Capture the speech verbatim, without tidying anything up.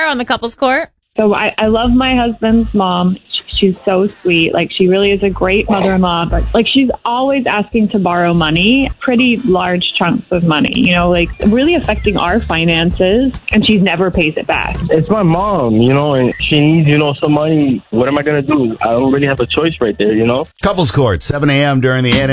on the couples court? So I, I love my husband's mom. She's so sweet. Like, she really is a great mother-in-law, but like, she's always asking to borrow money, pretty large chunks of money, you know, like really affecting our finances, and she never pays it back. It's my mom, you know, and she needs, you know, some money. What am I going to do? I don't really have a choice right there, you know? Couples Court, seven a.m. during the